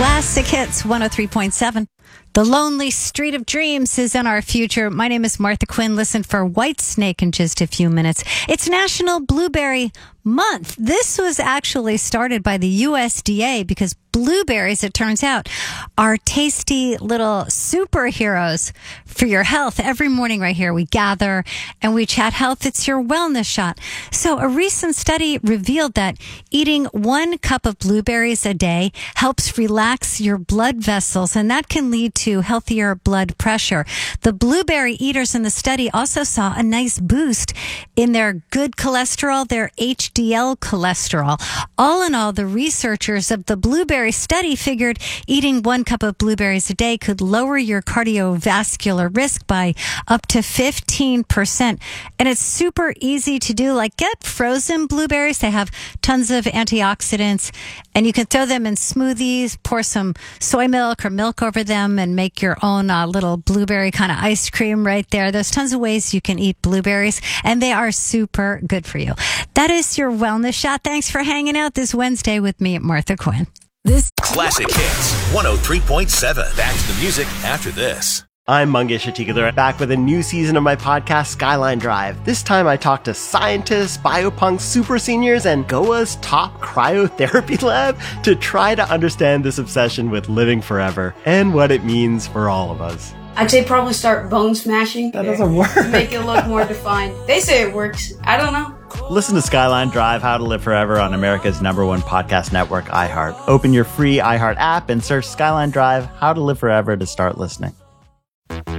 Classic Hits 103.7. The Lonely Street of Dreams is in our future. My name is Martha Quinn. Listen for Whitesnake in just a few minutes. It's National Blueberry Month. This was actually started by the USDA because blueberries, it turns out, are tasty little superheroes for your health. Every morning right here, we gather and we chat health. It's your wellness shot. So a recent study revealed that eating 1 cup of blueberries a day helps relax your blood vessels, and that can lead to healthier blood pressure. The blueberry eaters in the study also saw a nice boost in their good cholesterol, their HDL cholesterol. All in all, the researchers of the blueberry study figured eating 1 cup of blueberries a day could lower your cardiovascular risk by up to 15%. And it's super easy to do. Like, get frozen blueberries. They have tons of antioxidants, and you can throw them in smoothies, pour some soy milk or milk over them, and make your own little blueberry kind of ice cream right there. There's tons of ways you can eat blueberries, and they are super good for you. That is your wellness shot. Thanks for hanging out this Wednesday with me, Martha Quinn. This Classic Hits 103.7. Back to the music after this. I'm Mangesh Hattikudur, back with a new season of my podcast, Skyline Drive. This time I talk to scientists, biopunks, super seniors, and Goa's top cryotherapy lab to try to understand this obsession with living forever and what it means for all of us. I'd say probably start bone smashing. That doesn't work. Make it look more defined. They say it works. I don't know. Listen to Skyline Drive, How to Live Forever on America's #1 podcast network, iHeart. Open your free iHeart app and search Skyline Drive, How to Live Forever to start listening.